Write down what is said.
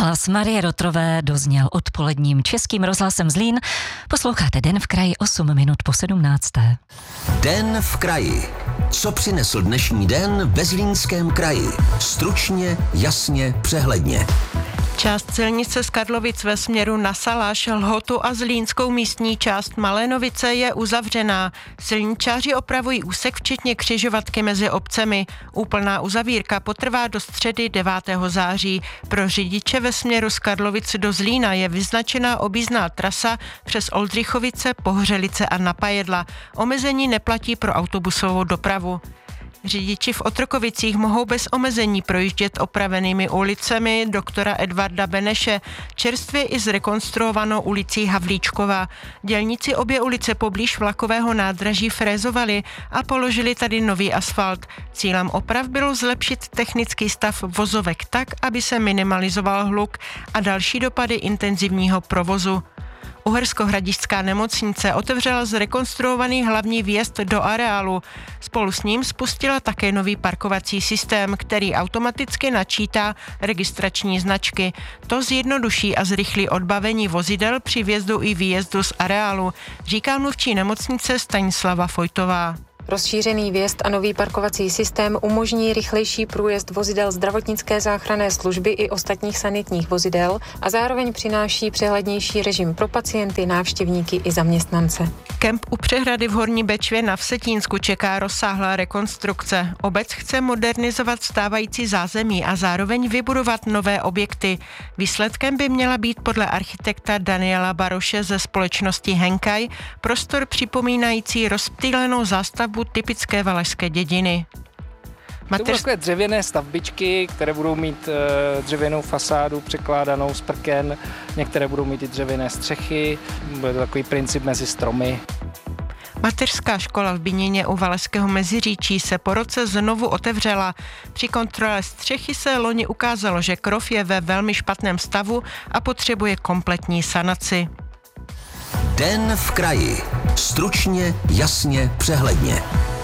Hlas Marie Rotrové dozněl odpoledním Českým rozhlasem Zlín. Posloucháte Den v kraji 8 minut po 17. Den v kraji. Co přinesl dnešní den ve Zlínském kraji? Stručně, jasně, přehledně. Část silnice z Karlovic ve směru na Salaš, Lhotu a zlínskou místní část Malénovice je uzavřená. Silničáři opravují úsek včetně křižovatky mezi obcemi. Úplná uzavírka potrvá do středy 9. září. Pro řidiče ve směru z Karlovic do Zlína je vyznačená objízdná trasa přes Oldřichovice, Pohřelice a Napajedla. Omezení neplatí pro autobusovou dopravu. Řidiči v Otrokovicích mohou bez omezení projíždět opravenými ulicemi doktora Edvarda Beneše, čerstvě i zrekonstruovanou ulicí Havlíčkova. Dělníci obě ulice poblíž vlakového nádraží frézovali a položili tady nový asfalt. Cílem oprav bylo zlepšit technický stav vozovek tak, aby se minimalizoval hluk a další dopady intenzivního provozu. Uherskohradišťská nemocnice otevřela zrekonstruovaný hlavní vjezd do areálu. Spolu s ním spustila také nový parkovací systém, který automaticky načítá registrační značky. To zjednoduší a zrychlí odbavení vozidel při vjezdu i výjezdu z areálu, říká mluvčí nemocnice Stanislava Fojtová. Rozšířený vjezd a nový parkovací systém umožní rychlejší průjezd vozidel zdravotnické záchranné služby i ostatních sanitních vozidel a zároveň přináší přehlednější režim pro pacienty, návštěvníky i zaměstnance. Kemp u přehrady v Horní Bečvě na Vsetínsku čeká rozsáhlá rekonstrukce. Obec chce modernizovat stávající zázemí a zároveň vybudovat nové objekty. Výsledkem by měla být podle architekta Daniela Baroše ze společnosti Henkaj prostor připomínající rozptýlenou zástavbu typické valašské dědiny. To budou takové dřevěné stavbičky, které budou mít dřevěnou fasádu překládanou z prken, některé budou mít i dřevěné střechy, bude to takový princip mezi stromy. Mateřská škola v Biněně u Valašského Meziříčí se po roce znovu otevřela. Při kontrole střechy se loni ukázalo, že krov je ve velmi špatném stavu a potřebuje kompletní sanaci. Den v kraji. Stručně, jasně, přehledně.